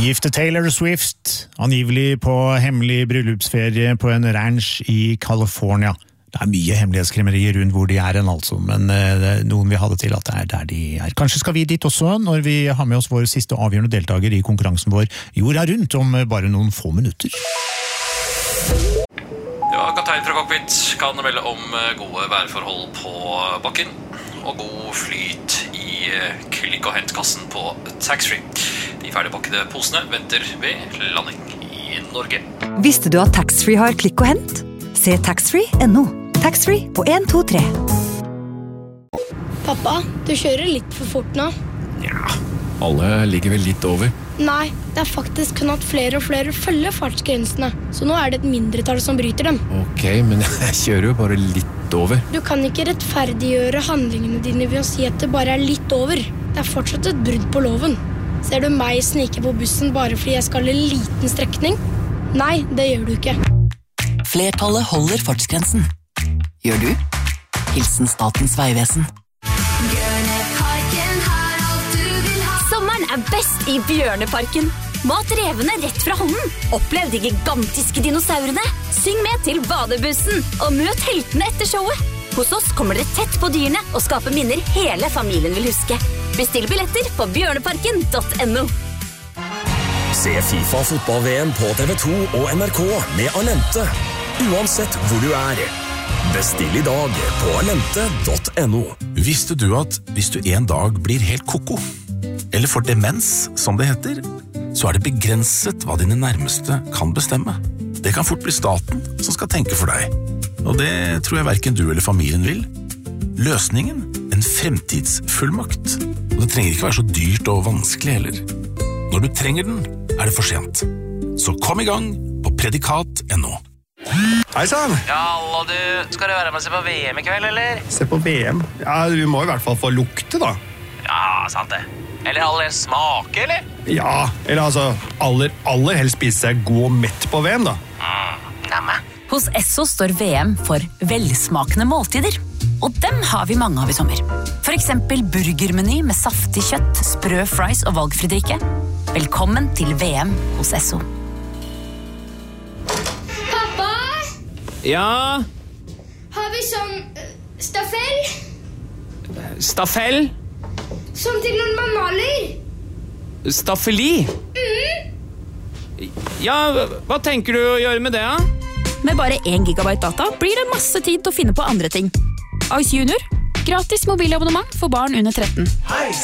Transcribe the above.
Nygifte Taylor Swift, angivelig på hemmelig bryllupsferie på en ranch i California. Det mye hemmelighetskremmerier rundt hvor de enn altså, men noen vil ha det til at det der de Kanskje skal vi dit også når vi har med oss vår siste avgjørende deltaker i konkurransen vår Jorda rundt om bare noen få minutter. Ja, kaptein fra cockpit kan melde om gode værforhold på bakken og god flyt i klikk- og hentkassen på taxfree. De ferdigpakkede posene venter ved landing i Norge. Visste du at taxfree har klikk og hent? Se taxfree.no. Taxfree på 1, 2, 3. Pappa, du kjører litt for fort nå. Ja, alle ligger vel litt over. Nei, det faktisk kun at flere og flere følger fartsgrensene, så nå det et mindretall som bryter dem. Ok, men jeg kjører jo bare litt over. Du kan ikke rettferdiggjøre handlingene dine ved å si at det bare litt over. Det fortsatt et brudd på loven. Ser du meg snike på bussen bare fordi jeg skal en liten strekning? Nei, det gjør du ikke. Flertallet holder fartsgrensen. Gjør du? Hilsen Statens Vegvesen. Sommeren best i Bjørneparken. Mat revene rett fra hånden. Opplev de gigantiske dinosaurene. Syng med til badebussen, og møt heltene etter showet. Hos oss kommer dere tett på dyrene og skaper minner hele familien vil huske. Bestill billetter på bjørneparken.no. Se FIFA fotball-VM på TV2 og NRK med Alente. Uansett hvor du Bestill i dag på alente.no. Visste du at hvis du en dag blir helt koko, eller får demens, som det heter, så det begrenset hva dine nærmeste kan bestemme. Det kan fort bli staten som skal tenke for deg. Og det tror jeg hverken du eller familien vil. Løsningen? En fremtidsfullmakt. Og det trenger ikke være så dyrt og vanskelig heller. Når du trenger den, det for sent. Så kom i gang på predikat.no. Hei sann! Ja, alla du, skal du være med og se på VM i kveld, eller? Se på VM? Ja, vi må i hvert fall få lukte da. Ja, sant det. Eller aller smake, eller? Ja, eller altså, aller helst spise seg god og mett på VM da. Nemme. Hos Esso står VM for velsmakende måltider. Og dem har vi mange av i sommer. For eksempel burgermeny med saftig kjøtt, sprø fries og valgfri drikke. Velkommen til VM hos Esso. Pappa, Ja, har vi sånn staffell? staffell, Som til når man maler? staffeli. Ja, hva tenker du å gjøre med det, da? Med bare 1 gigabyte data blir det masse tid til å finne på andre ting. Ice Junior, gratis mobilabonnement for barn under 13. Hei